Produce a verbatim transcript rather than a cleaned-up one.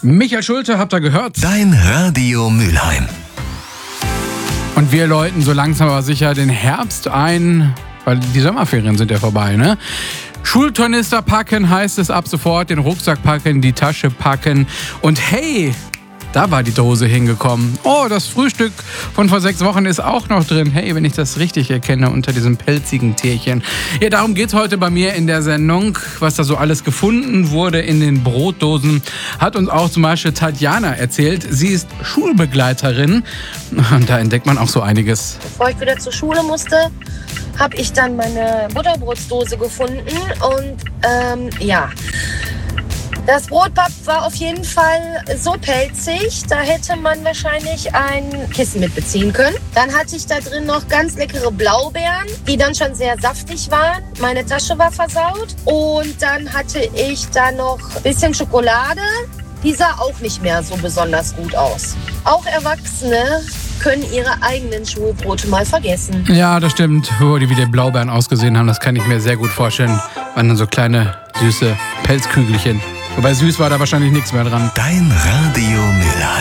Michael Schulte, habt ihr gehört? Dein Radio Mülheim. Und wir läuten so langsam aber sicher den Herbst ein, weil die Sommerferien sind ja vorbei, ne? Schultornister packen heißt es ab sofort, den Rucksack packen, die Tasche packen und hey, da war die Dose hingekommen. Oh, das Frühstück von vor sechs Wochen ist auch noch drin. Hey, wenn ich das richtig erkenne, unter diesem pelzigen Tierchen. Ja, darum geht's heute bei mir in der Sendung. Was da so alles gefunden wurde in den Brotdosen, hat uns auch zum Beispiel Tatjana erzählt. Sie ist Schulbegleiterin und da entdeckt man auch so einiges. Bevor ich wieder zur Schule musste, habe ich dann meine Butterbrotsdose gefunden und ähm, ja... Das Brotpapp war auf jeden Fall so pelzig, da hätte man wahrscheinlich ein Kissen mitbeziehen können. Dann hatte ich da drin noch ganz leckere Blaubeeren, die dann schon sehr saftig waren. Meine Tasche war versaut und dann hatte ich da noch ein bisschen Schokolade. Die sah auch nicht mehr so besonders gut aus. Auch Erwachsene können ihre eigenen Schulbrote mal vergessen. Ja, das stimmt. Wo die wie die Blaubeeren ausgesehen haben, das kann ich mir sehr gut vorstellen. Waren dann so kleine, süße Pelzkügelchen. Wobei süß war da wahrscheinlich nichts mehr dran. Dein Radio Mülheim.